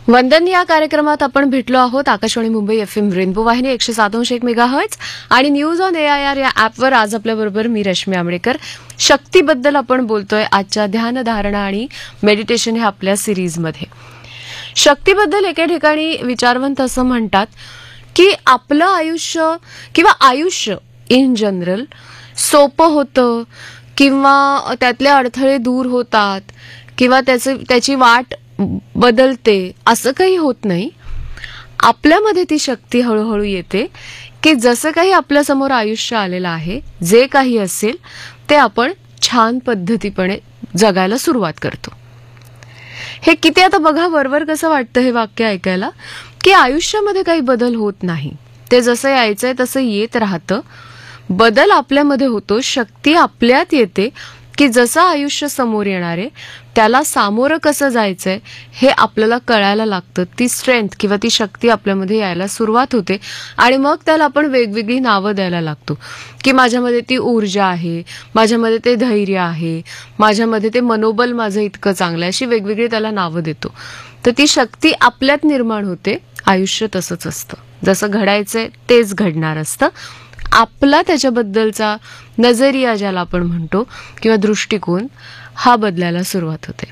वंदन या कार्यक्रमात आपण भेटलो आहोत आकाशवाणी मुंबई FM रेनबो वाहिनी 107.1 मेगाहर्ट्ज आणि न्यूज ऑन AIR या ऍपवर. आज आपल्याबरोबर मी रश्मी आंबेडकर. शक्तीबद्दल आपण बोलतोय आजच्या ध्यान धारणा आणि मेडिटेशन ह्या आपल्या सिरीजमध्ये. शक्तीबद्दल एके ठिकाणी विचारवंत असं म्हणतात की आपलं आयुष्य किंवा आयुष्य इन जनरल सोपं होतं किंवा त्यातले अडथळे दूर होतात किंवा त्याची वाट बदलते असं काही होत नाही. आपल्यामध्ये ती शक्ती हळूहळू येते की जसं काही आपल्या समोर आयुष्य आलेलं आहे, जे काही असेल ते आपण छान पद्धतीपणे जगायला सुरुवात करतो. हे किती आता बघा वरवर कसं वाटतं हे वाक्य ऐकायला, की आयुष्यामध्ये काही बदल होत नाही, ते जसं यायचंय तसं येत राहतं. बदल आपल्यामध्ये होतो, शक्ती आपल्यात येते की जसं आयुष्य समोर येणार आहे त्याला सामोरं कसं जायचंय हे आपल्याला कळायला लागतं. ती स्ट्रेंथ किंवा ती शक्ती आपल्यामध्ये यायला सुरुवात होते आणि मग त्याला आपण वेगवेगळी नावं द्यायला लागतो की माझ्यामध्ये ती ऊर्जा आहे, माझ्यामध्ये ते धैर्य आहे, माझ्यामध्ये ते मनोबल माझं इतकं चांगलं आहे, अशी वेगवेगळी त्याला नावं देतो. तर ती शक्ती आपल्यात निर्माण होते. आयुष्य तसंच असतं, जसं घडायचंय तेच घडणार असतं. आपला त्याच्याबद्दलचा नजरिया ज्याला आपण म्हणतो किंवा दृष्टिकोन हा बदलायला सुरुवात होते.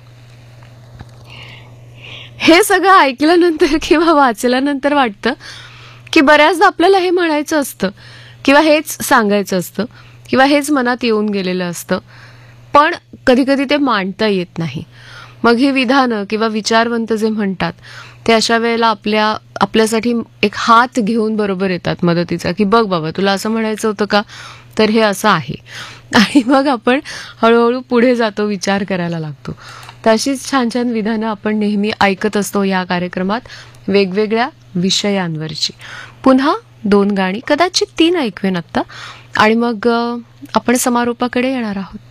हे सगळं ऐकल्यानंतर किंवा वाचल्यानंतर वाटतं की बऱ्याचदा आपल्याला हे म्हणायचं असतं किंवा हेच सांगायचं असतं किंवा हेच मनात येऊन गेलेलं असतं, पण कधी कधी ते मांडता येत नाही. मग ही विधानं किंवा विचारवंत जे म्हणतात ते अशा वेळेला आपल्यासाठी एक हात घेऊन बरोबर येतात मदतीचा, की बघ बाबा तुला असं म्हणायचं होतं का, तर हे असं आहे. आणि मग आपण हळूहळू पुढे जातो, विचार करायला लागतो. तशीच छान छान विधानं आपण नेहमी ऐकत असतो या कार्यक्रमात वेगवेगळ्या विषयांवरची. पुन्हा 2 गाणी, कदाचित 3 ऐकवेन आत्ता, आणि मग आपण समारोपाकडे येणार आहोत.